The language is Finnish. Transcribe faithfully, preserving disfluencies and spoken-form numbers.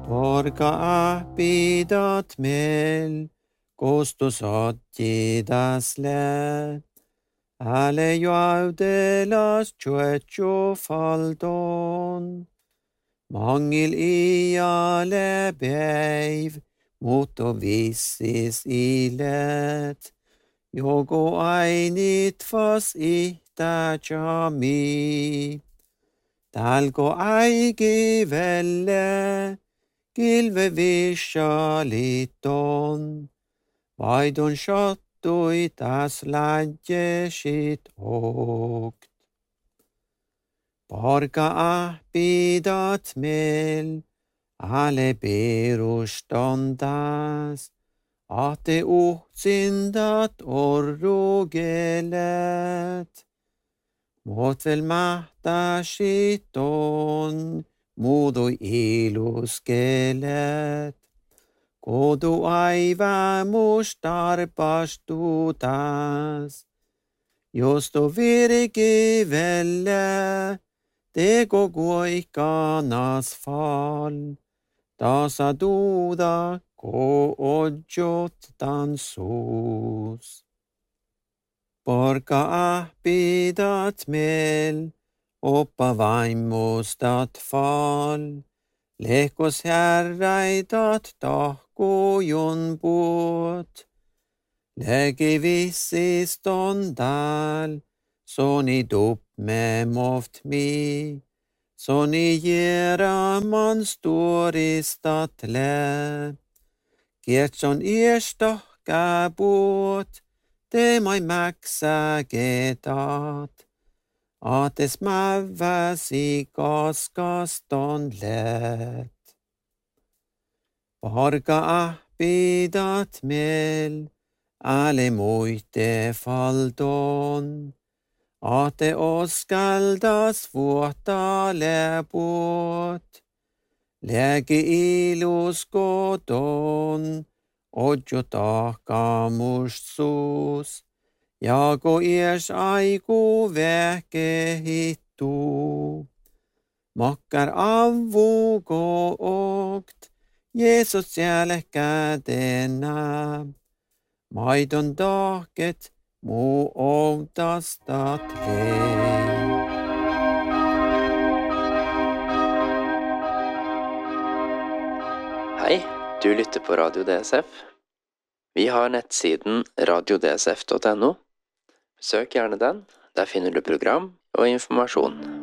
Porca apidat mel, costus oddidas let. Ale juaudelas tjuetjo faldon. Mangil iale beiv, muto vissis ilet. Jogo ainit vas ihta jami. Talgo aigi velle, gilve visha liton. Vaidon shottui tas lagjesit okt. Porca ahpidat mel, ale perustondas. Ate uhtsindat orrugelet. Mot vel mahtashiton, mudo iluskelet. Kodu aiva mustarpastutas. Josto virgi velle, tego guoikanas fall. Tasa duda ko odjot tansus. Porca ahpidat mel, oppa vaimustat fall. Lehkos härraidat tahkujun puot. Lägi vissiston dal, soni duppe moft mi. Soni jeraman storistat lä. Kietson iestahka puot, te mai mäksägetat. Ates mäväsi kaskaston let. Porca ahpidat mel, ale muite faldon. Ate oskaldas vuotta läpuot. Lägi ilus kodon, odjo tahkamustsus. Jako ies aiku vähke hittu. Makkar avuko okt, Jeesus jälkädenä. Maidon tahket mu outastat vei. Hei, du lytter på Radio D S F. Vi har nettsiden radio d s f punktum n o. Besøk gjerne den, der finner du program og informasjon.